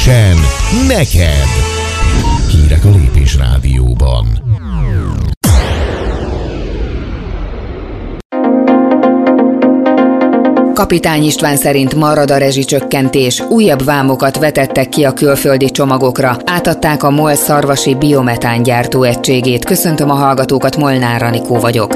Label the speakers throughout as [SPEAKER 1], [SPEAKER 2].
[SPEAKER 1] Frissen, neked! Hírek a Lépés Rádióban.
[SPEAKER 2] Kapitány István szerint marad a rezsicsökkentés, újabb vámokat vetettek ki a külföldi csomagokra, átadták a MOL szarvasi biometán gyártó egységét. Köszöntöm a hallgatókat, Molnár Anikó vagyok.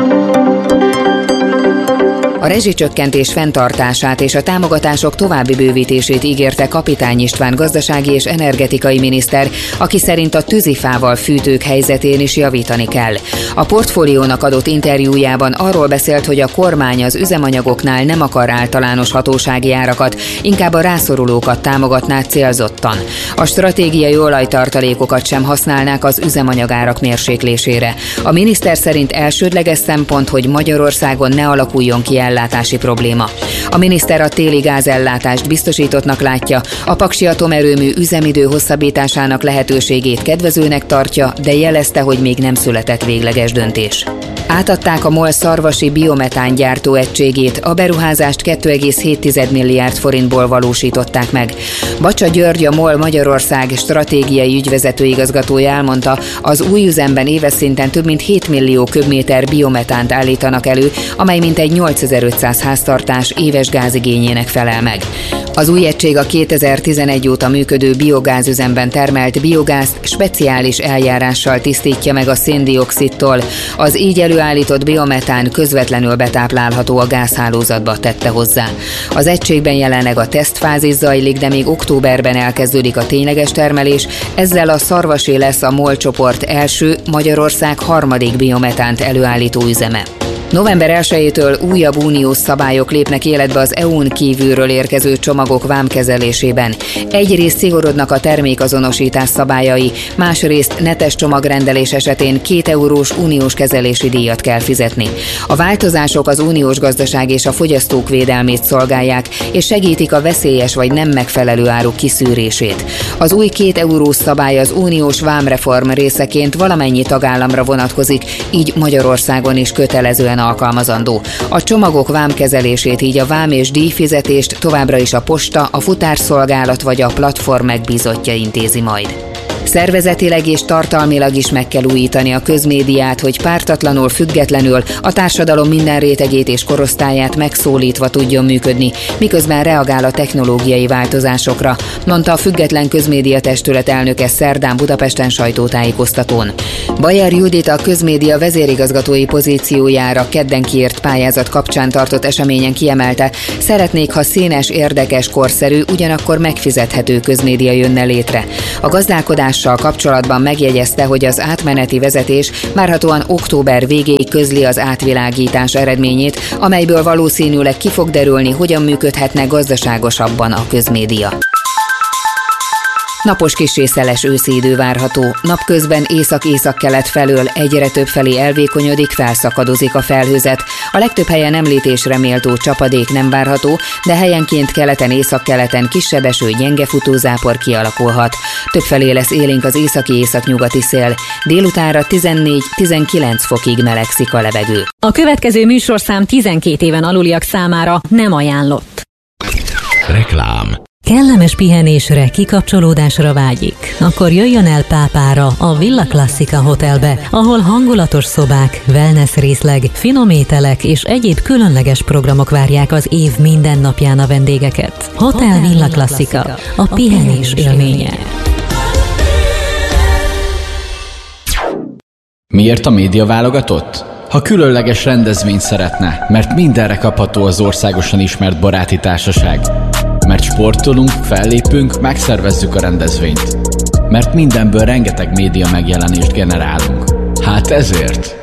[SPEAKER 2] A rezsicsökkentés fenntartását és a támogatások további bővítését ígérte Kapitány István gazdasági és energetikai miniszter, aki szerint a tűzifával fűtők helyzetén is javítani kell. A Portfóliónak adott interjújában arról beszélt, hogy a kormány az üzemanyagoknál nem akar általános hatósági árakat, inkább a rászorulókat támogatná célzottan. A stratégiai olajtartalékokat sem használnák az üzemanyagárak mérséklésére. A miniszter szerint elsődleges szempont, hogy Magyarországon ne alakuljon ki ellátási probléma. A miniszter a téli gázellátást biztosítottnak látja, a paksi atomerőmű üzemidő hosszabbításának lehetőségét kedvezőnek tartja, de jelezte, hogy még nem született végleges döntés. Átadták a MOL szarvasi biometán gyártó egységét, a beruházást 2,7 milliárd forintból valósították meg. Bacsa György, a MOL Magyarország stratégiai ügyvezető igazgatója elmondta, az új üzemben éves szinten több mint 7 millió köbméter biometánt állítanak elő, amely mintegy 8500 háztartás éves gázigényének felel meg. Az új egység a 2011 óta működő biogázüzemben termelt biogázt speciális eljárással tisztítja meg a széndioxidtól. Az így előállított biometán közvetlenül betáplálható a gázhálózatba, tette hozzá. Az egységben jelenleg a tesztfázis zajlik, de még októberben elkezdődik a tényleges termelés, ezzel a szarvasé lesz a MOL csoport első, Magyarország harmadik biometánt előállító üzeme. November 1-től újabb uniós szabályok lépnek életbe az EU-n kívülről érkező csomagok vámkezelésében. Egyrészt szigorodnak a termékazonosítás szabályai, másrészt netes csomagrendelés esetén 2 eurós uniós kezelési díjat kell fizetni. A változások az uniós gazdaság és a fogyasztók védelmét szolgálják, és segítik a veszélyes vagy nem megfelelő áruk kiszűrését. Az új 2 eurós szabály az uniós vámreform részeként valamennyi tagállamra vonatkozik, így Magyarországon is kötelezően alkalmazandó. A csomagok vámkezelését, így a vám és díjfizetést továbbra is a posta, a futárszolgálat vagy a platform megbízottja intézi majd. Szervezetileg és tartalmilag is meg kell újítani a közmédiát, hogy pártatlanul, függetlenül a társadalom minden rétegét és korosztályát megszólítva tudjon működni, miközben reagál a technológiai változásokra, mondta a Független Közmédia Testület elnöke szerdán Budapesten sajtótájékoztatón. Bajer Judit a közmédia vezérigazgatói pozíciójára kedden kiírt pályázat kapcsán tartott eseményen kiemelte, szeretnék, ha színes, érdekes, korszerű, ugyanakkor megfizethető közmédia jönne létre. A gazdálkodással kapcsolatban megjegyezte, hogy az átmeneti vezetés várhatóan október végéig közli az átvilágítás eredményét, amelyből valószínűleg ki fog derülni, hogyan működhetne gazdaságosabban a közmédia. Napos kissé szeles őszi idő várható. Napközben észak-északkelet felől egyre több felé elvékonyodik, felszakadozik a felhőzet. A legtöbb helyen említésre méltó csapadék nem várható, de helyenként keleten, északkeleten kisebb eső, gyenge futózápor kialakulhat. Többfelé lesz élénk az északi-északnyugati szél. Délutánra 14-19 fokig melegszik a levegő.
[SPEAKER 3] A következő műsorszám 12 éven aluliak számára nem ajánlott.
[SPEAKER 1] Reklám.
[SPEAKER 3] Kellemes pihenésre, kikapcsolódásra vágyik? Akkor jöjjön el Pápára, a Villa Classica Hotelbe, ahol hangulatos szobák, wellness részleg, finom ételek és egyéb különleges programok várják az év minden napján a vendégeket. Hotel Villa Classica, a pihenés élménye.
[SPEAKER 4] Miért a média válogatott? Ha különleges rendezvényt szeretne, mert mindenre kapható az országosan ismert baráti társaság. Mert sportolunk, fellépünk, megszervezzük a rendezvényt. Mert mindenből rengeteg média megjelenést generálunk. Hát ezért!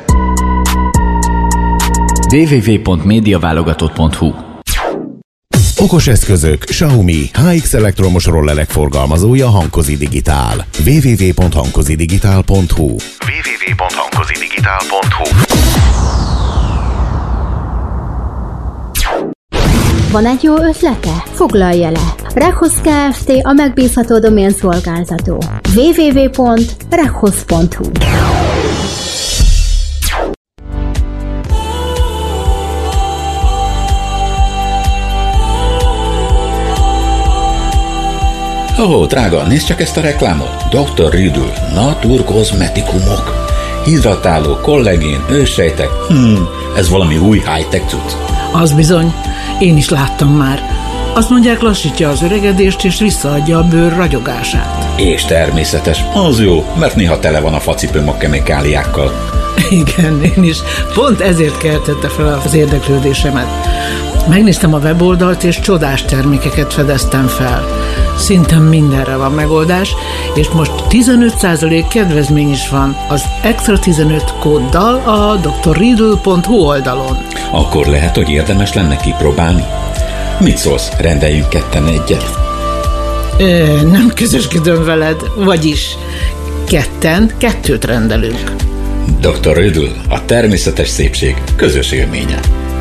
[SPEAKER 4] www.mediaválogatott.hu
[SPEAKER 1] Okos eszközök, Xiaomi, HX elektromos rollerek forgalmazója Hankozi Digitál. www.hankozidigitál.hu www.hankozidigitál.hu
[SPEAKER 5] Van egy jó ötlete? Foglalja le! Rekhosz Kft. A megbízható doménszolgáltató. www.rekhosz.hu
[SPEAKER 6] Drága, nézd csak ezt a reklámot. Dr. Riddle, naturkozmetikumok. Hidratáló, kollagén, őssejtek. Ez valami új high-tech cucc.
[SPEAKER 7] Az bizony, én is láttam már. Azt mondják, lassítja az öregedést és visszaadja a bőr ragyogását.
[SPEAKER 6] És természetes, az jó, mert néha tele van a facipőm a kemikáliákkal.
[SPEAKER 7] Igen, én is. Pont ezért keltette fel az érdeklődésemet. Megnéztem a weboldalt, és csodás termékeket fedeztem fel. Szinte mindenre van megoldás, és most 15% kedvezmény is van az Extra 15 kóddal a drriddle.hu oldalon.
[SPEAKER 6] Akkor lehet, hogy érdemes lenne kipróbálni. Mit szólsz, rendeljünk ketten egyet?
[SPEAKER 7] Nem közösködöm veled, vagyis kettőt rendelünk.
[SPEAKER 6] Dr. Riddle, a természetes szépség közös élménye.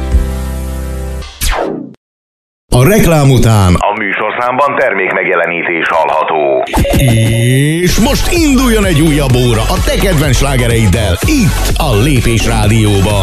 [SPEAKER 1] A reklám után
[SPEAKER 8] a műsorszámban termékmegjelenítés hallható.
[SPEAKER 1] és most induljon egy újabb óra a te kedvenc slágereiddel itt a Lépés Rádióban.